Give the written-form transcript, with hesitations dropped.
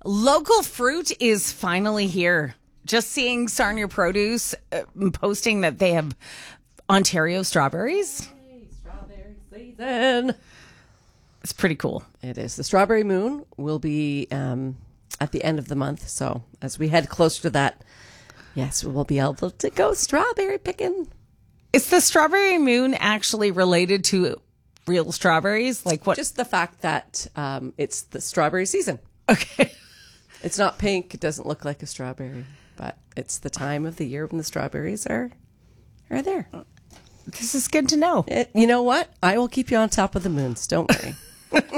Local fruit is finally here. Just seeing Sarnia Produce posting that they have Ontario strawberries. Hey, strawberry season. It's pretty cool. It is. The Strawberry Moon will be at the end of the month. So as we head closer to that, yes, we will be able to go strawberry picking. Is the Strawberry Moon actually related to real strawberries? Like what? Just the fact that it's the strawberry season. Okay. It's not pink. It doesn't look like a strawberry, but it's the time of the year when the strawberries are there. This is good to know. You know what? I will keep you on top of the moons. Don't worry.